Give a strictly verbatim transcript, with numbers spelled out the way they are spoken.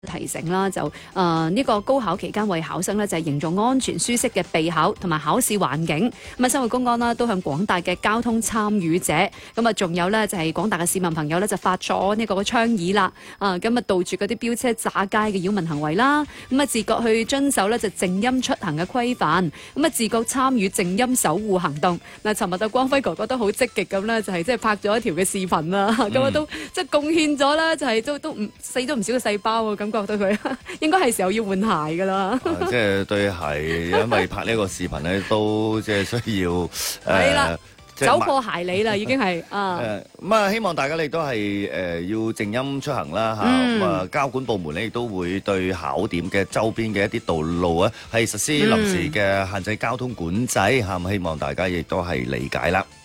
提醒啦，就誒呢、呃這個高考期間為考生咧就係營造安全舒適嘅備考同埋考試環境。咁啊，生活公安啦都向廣大嘅交通參與者，咁啊仲有咧就係、是、廣大嘅市民朋友咧就發咗呢個倡議啦。啊，咁啊杜絕嗰啲飆車炸街嘅擾民行為啦。咁啊自覺去遵守咧就靜音出行嘅規範。咁啊自覺參與靜音守護行動。嗱，尋日啊光輝哥哥都好積極咁咧，就係即係拍咗一條嘅視頻啦。咁啊、嗯、都即係貢獻咗啦，就係、是、都都唔死咗唔少嘅細胞啊咁。覺得佢應該係時候要換鞋噶啦、啊， 即係對鞋，因為拍呢個視頻咧，都即係需要誒， 係啦、呃，走破鞋鞋理啦，已經係啊。 誒咁啊，希望大家你都係誒、呃、要靜音出行啦嚇。咁啊，交管部門咧亦都會對考點嘅周邊嘅一啲道路啊，係實施臨時嘅限制交通管制嚇。咁、嗯、希望大家亦都係理解啦。